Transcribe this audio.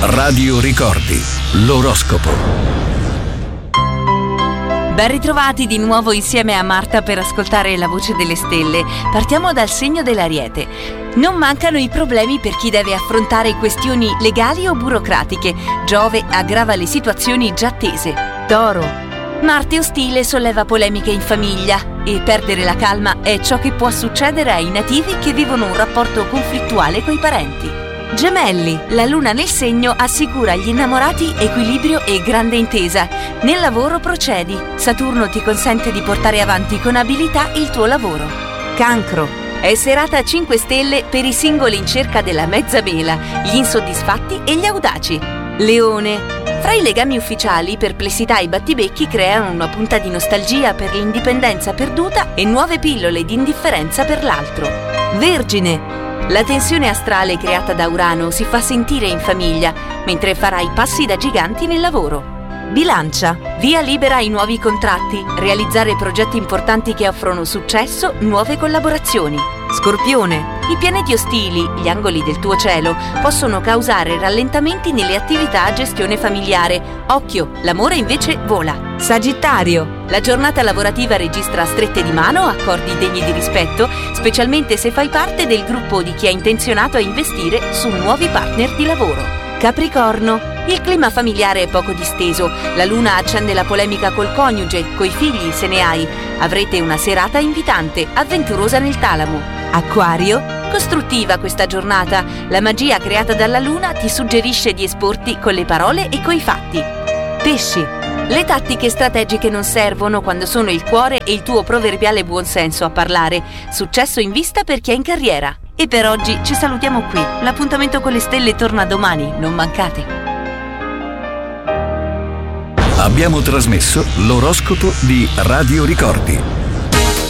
Radio Ricordi, l'oroscopo. Ben ritrovati di nuovo insieme a Marta per ascoltare la voce delle stelle. Partiamo dal segno dell'Ariete. Non mancano i problemi per chi deve affrontare questioni legali o burocratiche. Giove aggrava le situazioni già tese. Toro. Marte ostile solleva polemiche in famiglia e perdere la calma è ciò che può succedere ai nativi che vivono un rapporto conflittuale coi parenti. Gemelli, la luna nel segno assicura agli innamorati equilibrio e grande intesa. Nel lavoro procedi. Saturno ti consente di portare avanti con abilità il tuo lavoro. Cancro, è serata a 5 stelle per i singoli in cerca della mezza mela, gli insoddisfatti e gli audaci. Leone, fra i legami ufficiali, perplessità e battibecchi creano una punta di nostalgia per l'indipendenza perduta e nuove pillole di indifferenza per l'altro. Vergine, la tensione astrale creata da Urano si fa sentire in famiglia, mentre farai passi da giganti nel lavoro. Bilancia, via libera ai nuovi contratti, realizzare progetti importanti che offrono successo, nuove collaborazioni. Scorpione, i pianeti ostili, gli angoli del tuo cielo, possono causare rallentamenti nelle attività a gestione familiare. Occhio, l'amore invece vola. Sagittario, la giornata lavorativa registra strette di mano, accordi degni di rispetto, specialmente se fai parte del gruppo di chi è intenzionato a investire su nuovi partner di lavoro. Capricorno, il clima familiare è poco disteso, la luna accende la polemica col coniuge, coi figli se ne hai. Avrete una serata invitante, avventurosa nel talamo. Acquario, costruttiva questa giornata, la magia creata dalla luna ti suggerisce di esporti con le parole e coi fatti. Pesci, le tattiche strategiche non servono quando sono il cuore e il tuo proverbiale buonsenso a parlare. Successo in vista per chi è in carriera. E per oggi ci salutiamo qui. L'appuntamento con le stelle torna domani, non mancate. Abbiamo trasmesso l'oroscopo di Radio Ricordi.